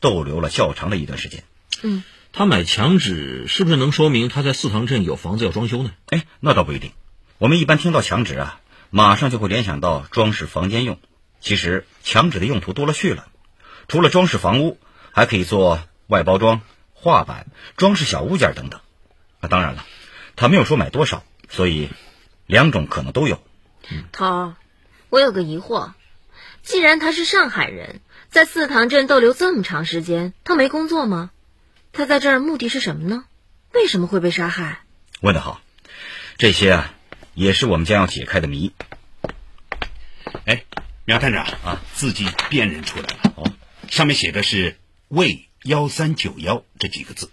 逗留了较长的一段时间。 他买墙纸是不是能说明他在四塘镇有房子要装修呢？ 那倒不一定。我们一般听到墙纸啊，马上就会联想到装饰房间用。其实墙纸的用途多了去了，除了装饰房屋，还可以做外包装、画板、装饰小物件等等。当然了，他没有说买多少，所以两种可能都有。 头，我有个疑惑，既然他是上海人，在四塘镇逗留这么长时间，他没工作吗？他在这儿目的是什么呢？为什么会被杀害？ 问得好，这些啊也是我们将要解开的谜。 苗探长啊，字迹辨认出来了。上面写的是魏1391这几个字。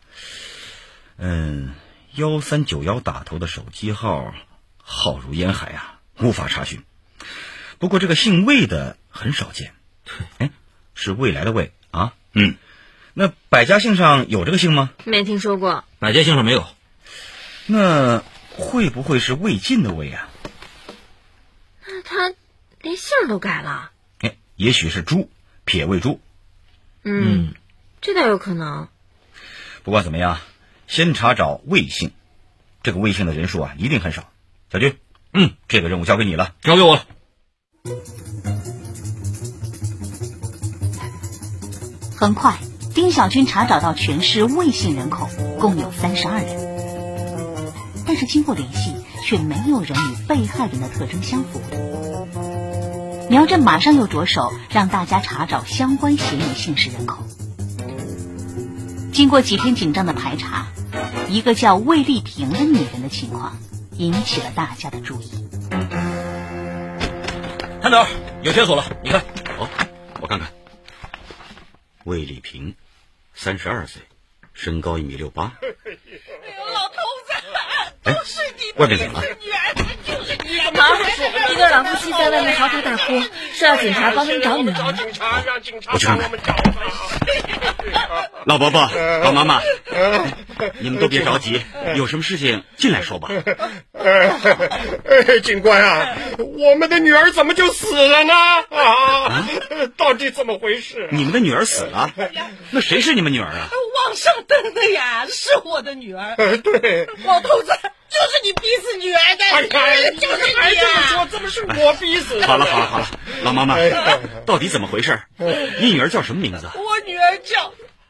1391打头的手机号浩如烟海啊，无法查询。不过这个姓魏的很少见。是未来的魏啊？那百家姓上有这个姓吗？ 没听说过。 百家姓上没有。 那会不会是魏晋的魏啊？ 那他连姓都改了？ 也许是朱，撇魏朱。 这倒有可能。 不管怎么样，先查找魏姓。这个魏姓的人数啊，一定很少。小军，这个任务交给你了。 交给我了。 很快，丁小军查找到全市魏姓人口共有32人，但是经过联系，却没有人与被害人的特征相符。苗振马上又着手让大家查找相关嫌疑姓氏人口。经过几天紧张的排查，一个叫魏丽萍的女人的情况引起了大家的注意。 探长，有线索了，你看。 我看看。魏丽萍，32岁，身高1.68米。 老头子，就是你， 外面怎么了？ 就是你， 一对老夫妻在外面嚎啕大哭，说要警察帮他们找女儿。 我去看看。老伯伯、老妈妈，你们都别着急，有什么事情进来说吧。 警官啊，我们的女儿怎么就死了呢？到底怎么回事？ 你们的女儿死了？那谁是你们女儿啊？ 往上登的呀，是我的女儿。 对， 老头子，就是你逼死女儿的。就是你啊！这么是我逼死的。 好了，老妈妈，到底怎么回事？你女儿叫什么名字？ 我女儿叫……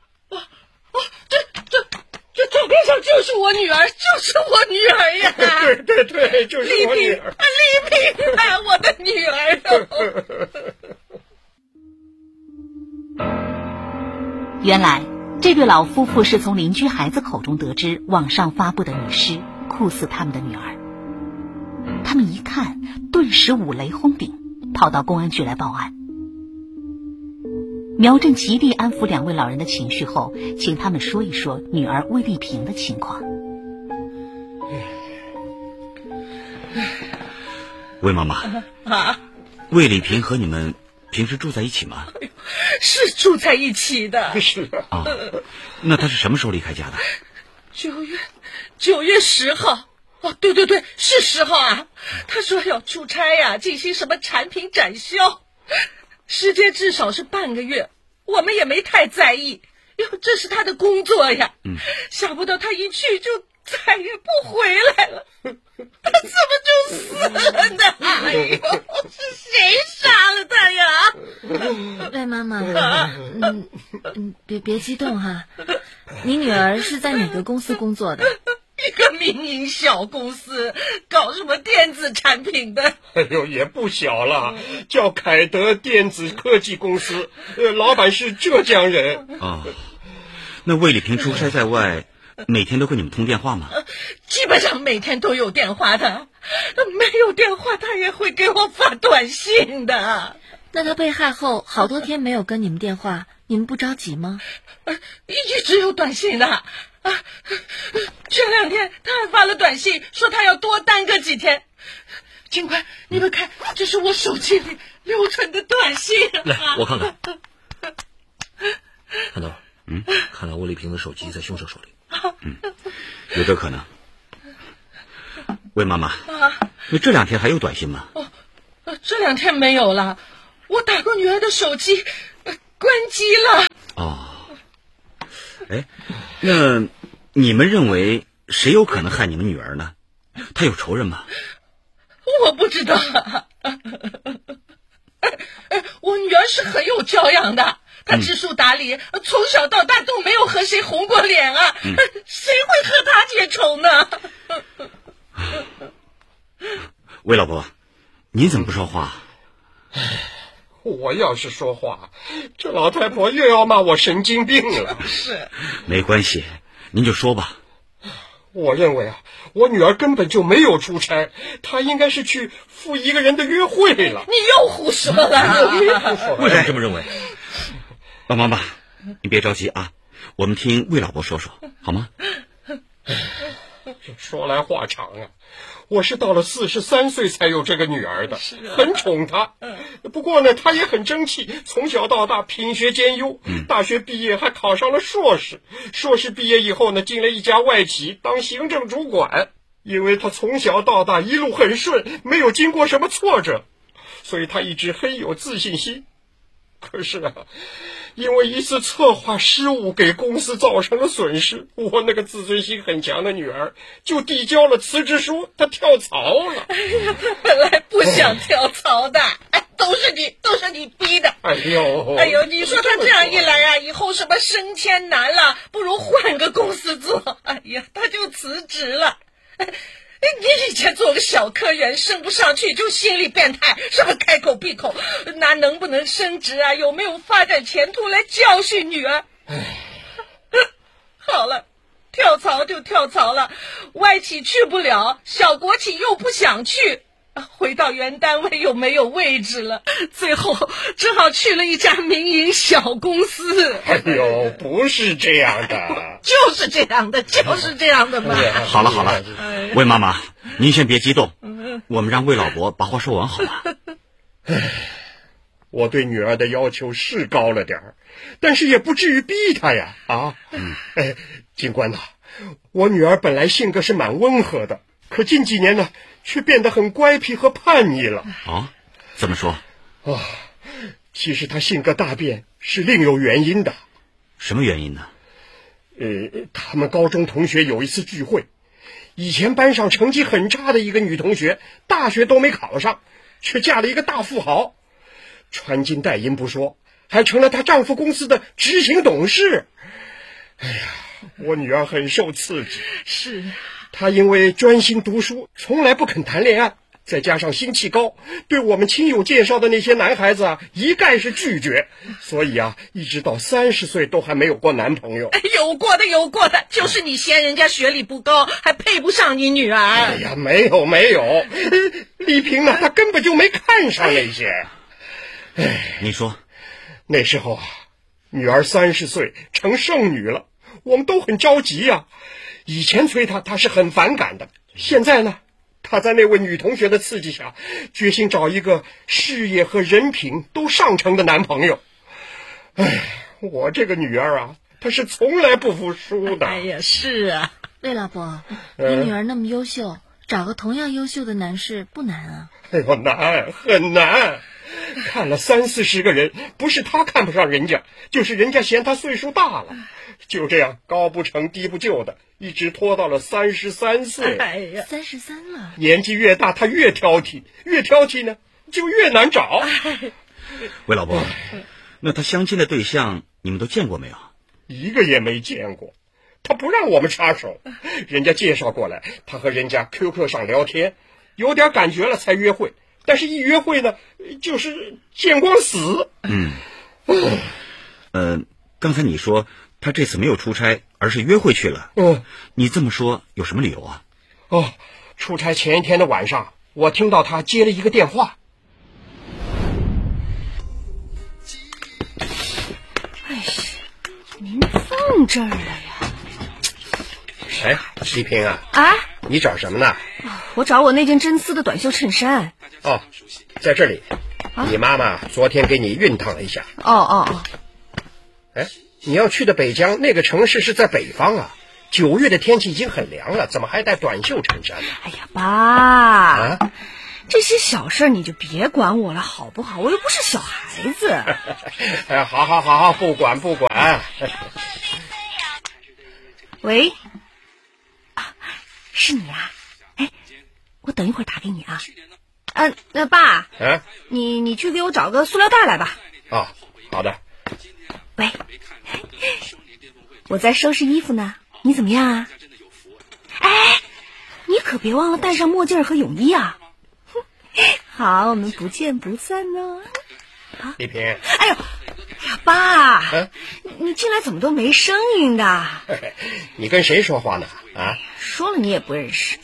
这照片上就是我女儿，就是我女儿呀！ 对，就是我女儿。 丽萍啊，我的女儿。 原来这对老夫妇是从邻居孩子口中得知网上发布的女尸酷似他们的女儿，他们一看顿时五雷轰顶，跑到公安局来报案。苗振极力安抚两位老人的情绪后，请他们说一说女儿魏丽萍的情况。 魏妈妈，魏丽萍和你们平时住在一起吗？ 是住在一起的。 是啊。那她是什么时候离开家的 ？9月10号。对，是10号啊。他说要出差呀，进行什么产品展销，时间至少是半个月，我们也没太在意，这是他的工作呀。想不到他一去就再也不回来了。他怎么就死了呢？哎呦，是谁杀了他呀？ 魏妈妈，别激动哈。你女儿是在哪个公司工作的？ 一个民营小公司，搞什么电子产品的。 也不小了，叫凯德电子科技公司，老板是浙江人。 那魏丽萍出差在外，每天都跟你们通电话吗？ 基本上每天都有电话的，没有电话他也会给我发短信的。 那他被害后好多天没有跟你们电话，你们不着急吗？ 一直有短信的。前2天他还发了短信说他要多耽搁几天。警官，你们看，这是我手机里留存的短信。 来，我看看。看到了，看来魏丽萍的手机在凶手手里。 有这可能。魏妈妈，那这2天还有短信吗？ 这2天没有了，我打过女儿的手机，关机了。 哎，那你们认为谁有可能害你们女儿呢？她有仇人吗？ 我不知道。我女儿是很有教养的，她知书达理，从小到大都没有和谁红过脸啊，谁会和她结仇呢？ 魏老伯，您怎么不说话？ 我要是说话，这老太婆又要骂我神经病了。 是， 没关系，您就说吧。 我认为啊，我女儿根本就没有出差，她应该是去赴一个人的约会了。 你又胡说了。 为什么这么认为？老妈妈，你别着急啊，我们听魏老伯说说好吗？ 说来话长啊，我是到了43岁才有这个女儿的，很宠她。不过呢，她也很争气，从小到大品学兼优，大学毕业还考上了硕士。硕士毕业以后呢，进了一家外企当行政主管。因为她从小到大一路很顺，没有经过什么挫折，所以她一直很有自信心。可是啊，因为一次策划失误给公司造成了损失，我那个自尊心很强的女儿就递交了辞职书，她跳槽了。 哎呀，她本来不想跳槽的，都是你逼的。哎呦，你说她这样一来啊，以后什么升迁难了，不如换个公司做。哎呀，她就辞职了。你以前做个小科员升不上去就心理变态，什么开口闭口拿能不能升职啊，有没有发展前途来教训女儿。好了，跳槽就跳槽了，外企去不了，小国企又不想去，回到原单位又没有位置了，最后只好去了一家民营小公司。 哎呦，不是这样的。 就是这样的嘛。 好了，魏妈妈，您先别激动，我们让魏老伯把话说完好吗？ 我对女儿的要求是高了点儿，但是也不至于逼她呀。警官呐，我女儿本来性格是蛮温和的，可近几年呢，却变得很乖僻和叛逆了。 啊？怎么说？ 其实她性格大变是另有原因的。 什么原因呢？ 他们高中同学有一次聚会，以前班上成绩很差的一个女同学，大学都没考上，却嫁了一个大富豪，穿金戴银不说，还成了她丈夫公司的执行董事。哎呀，我女儿很受刺激。 是， 她因为专心读书，从来不肯谈恋爱，再加上心气高，对我们亲友介绍的那些男孩子啊，一概是拒绝，所以啊，一直到30岁都还没有过男朋友。 有过的，就是你嫌人家学历不高，还配不上你女儿。 哎呀，没有，丽萍呢，她根本就没看上那些。 你说， 那时候啊，女儿30岁成剩女了，我们都很着急呀。以前催她是很反感的，现在呢，她在那位女同学的刺激下，决心找一个事业和人品都上乘的男朋友。我这个女儿啊，她是从来不服输的。 哎呀，是啊。 魏老伯，你女儿那么优秀，找个同样优秀的男士不难啊？ 哎呦，难，很难。看了30-40个人，不是她看不上人家，就是人家嫌她岁数大了。就这样高不成低不就的，一直拖到了33岁。 哎呀 ，33了， 年纪越大，她越挑剔呢，就越难找。 魏老伯，那他相亲的对象你们都见过没有？ 一个也没见过，他不让我们插手，人家介绍过来，他和人家 QQ 上聊天，有点感觉了才约会，但是一约会呢，就是见光死。 刚才你说他这次没有出差，而是约会去了。你这么说有什么理由啊？ 出差前一天的晚上，我听到他接了一个电话。 哎呀，您放这儿了呀？ 丽萍啊，你找什么呢？ 我找我那件真丝的短袖衬衫。 在这里。你妈妈昨天给你熨烫了一下。你要去的北疆那个城市是在北方啊，9月的天气已经很凉了，怎么还带短袖衬衫呢？ 哎呀，爸，这些小事你就别管我了好不好？我又不是小孩子。 好，不管。 喂，是你啊？哎，我等一会儿打给你啊。那爸，你去给我找个塑料袋来吧。 啊，好的。 喂，我在收拾衣服呢，你怎么样啊？哎，你可别忘了戴上墨镜和泳衣啊。好，我们不见不散哦。 丽萍， 哎呀，爸，你进来怎么都没声音的？ 你跟谁说话呢？啊？ 说了你也不认识。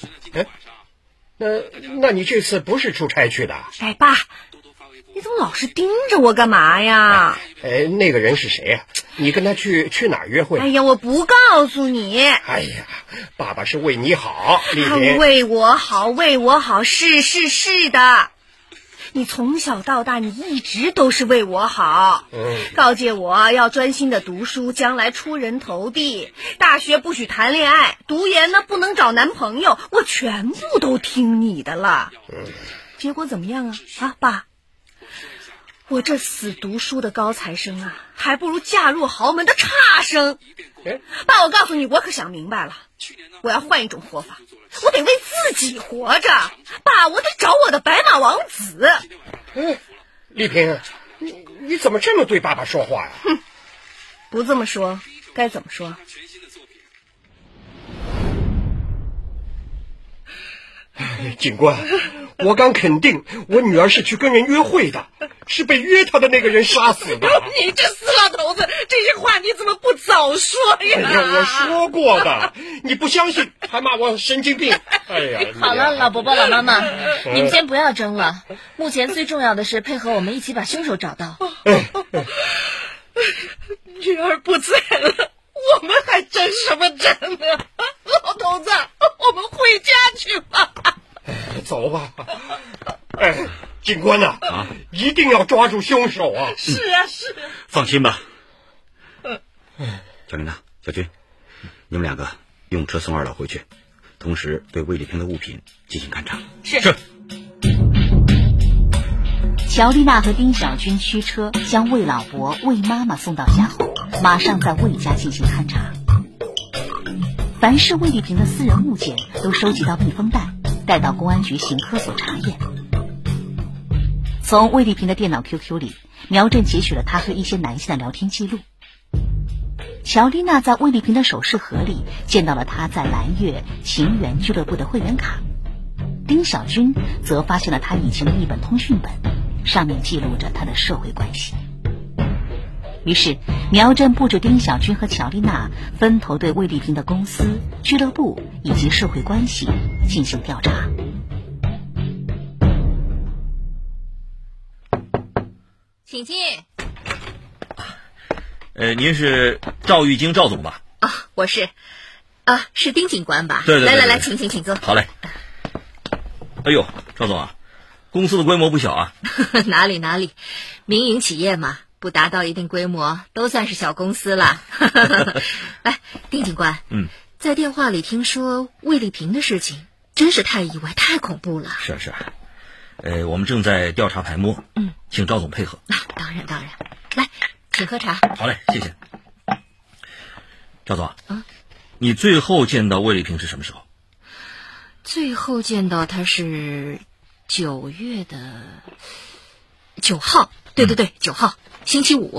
那你这次不是出差去的？ 哎，爸，你怎么老是盯着我干嘛呀？ 那个人是谁呀？你跟他去哪儿约会？ 哎呀，我不告诉你。 哎呀，爸爸是为你好，丽萍。 为我好，是的。你从小到大，你一直都是为我好，告诫我要专心的读书，将来出人头地，大学不许谈恋爱，读研呢不能找男朋友，我全部都听你的了。结果怎么样啊？爸，我这死读书的高材生啊，还不如嫁入豪门的差生。爸，我告诉你，我可想明白了，我要换一种活法，我得为自己活着。爸，我得找我的白马王子。 丽萍，你怎么这么对爸爸说话呀？ 不这么说该怎么说？ 警官，我敢肯定，我女儿是去跟人约会的，是被约她的那个人杀死的。 你这死老头子，这些话你怎么不早说呀？ 哎呀，我说过的，你不相信，还骂我神经病。哎呀， 好了，老伯伯、老妈妈，你们先不要争了。目前最重要的是配合我们一起把凶手找到。 女儿不在了，我们还争什么争呢？老头子，我们回家去吧。 走吧。警官呐，一定要抓住凶手啊！ 是啊。 放心吧。小琳娜、小军，你们两个用车送二老回去，同时对魏丽萍的物品进行勘查。是。 乔丽娜和丁小军驱车将魏老伯、魏妈妈送到家后，马上在魏家进行勘查。凡是魏丽萍的私人物件都收集到密封袋，带到公安局刑科所查验。从魏丽萍的电脑 QQ 里，苗振截取了她和一些男性的聊天记录。乔丽娜在魏丽萍的首饰盒里见到了她在蓝月情缘俱乐部的会员卡，丁小军则发现了她以前的一本通讯本，上面记录着她的社会关系。于是苗振布置丁小军和乔丽娜分头对魏丽萍的公司、俱乐部以及社会关系进行调查。 请进。 您是赵玉京赵总吧？ 我是。是丁警官吧？ 对。 来，请坐。 好嘞。哎呦，赵总啊，公司的规模不小啊。 哪里，民营企业嘛，不达到一定规模都算是小公司了。来，丁警官，在电话里听说魏丽萍的事情，真是太意外，太恐怖了。 是。我们正在调查排摸，请赵总配合。 当然。来，请喝茶。 好嘞，谢谢。赵总你最后见到魏丽萍是什么时候？ 最后见到她是9月9号，对，9号，星期五。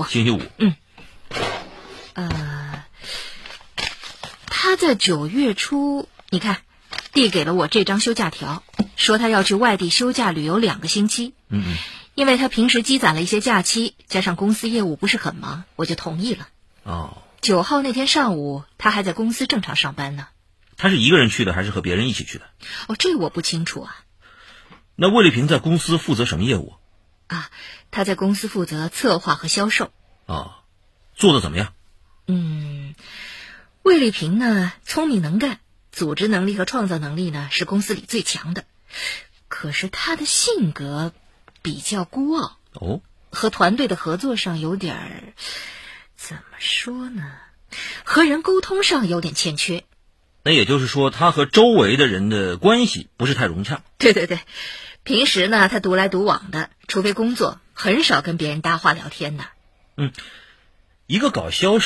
她在9月初，你看，递给了我这张休假条，说她要去外地休假旅游2个星期。因为她平时积攒了一些假期，加上公司业务不是很忙，我就同意了。9号那天上午，她还在公司正常上班呢。 她是一个人去的，还是和别人一起去的？ 这我不清楚啊。 那魏丽萍在公司负责什么业务？ 她在公司负责策划和销售。 做得怎么样？ 魏丽萍呢，聪明能干，组织能力和创造能力呢是公司里最强的。可是她的性格比较孤傲，和团队的合作上有点怎么说呢？和人沟通上有点欠缺。 那也就是说，他和周围的人的关系不是太融洽。 对，平时呢，他独来独往的，除非工作，很少跟别人搭话聊天的。 一个搞销售